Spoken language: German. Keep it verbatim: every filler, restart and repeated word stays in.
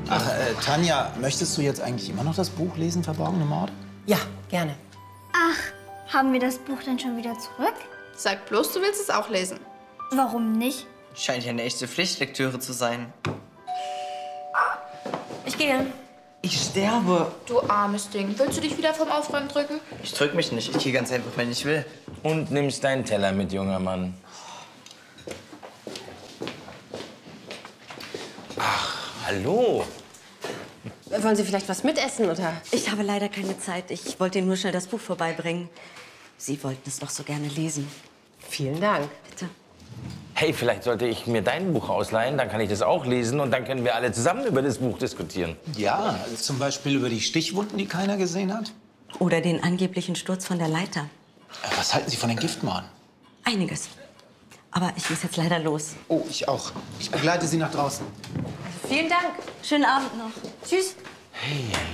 Ach, äh, Tanja, möchtest du jetzt eigentlich immer noch das Buch lesen, Verborgene Morde? Ja, gerne. Ach, haben wir das Buch denn schon wieder zurück? Sag bloß, du willst es auch lesen. Warum nicht? Scheint ja eine echte Pflichtlektüre zu sein. Ich gehe. Ich sterbe. Du armes Ding. Willst du dich wieder vom Aufräumen drücken? Ich drück mich nicht. Ich gehe ganz einfach, wenn ich will. Und nimmst deinen Teller mit, junger Mann. Ach, hallo. Wollen Sie vielleicht was mitessen, oder? Ich habe leider keine Zeit. Ich wollte Ihnen nur schnell das Buch vorbeibringen. Sie wollten es doch so gerne lesen. Vielen Dank. Bitte. Hey, vielleicht sollte ich mir dein Buch ausleihen, dann kann ich das auch lesen und dann können wir alle zusammen über das Buch diskutieren. Ja, also zum Beispiel über die Stichwunden, die keiner gesehen hat. Oder den angeblichen Sturz von der Leiter. Äh, Was halten Sie von den Giftmorden? Einiges. Aber ich muss jetzt leider los. Oh, ich auch. Ich begleite Sie nach draußen. Vielen Dank. Schönen Abend noch. Tschüss. Hey, hey,